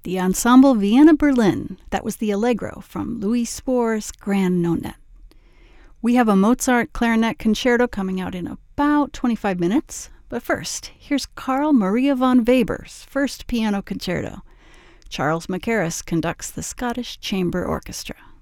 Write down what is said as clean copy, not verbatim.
the Ensemble Vienna Berlin. That was the Allegro from Louis Spohr's Grand Nonet. We have a Mozart clarinet concerto coming out in about 25 minutes. But first, here's Carl Maria von Weber's first piano concerto. Charles Mackerras conducts the Scottish Chamber Orchestra.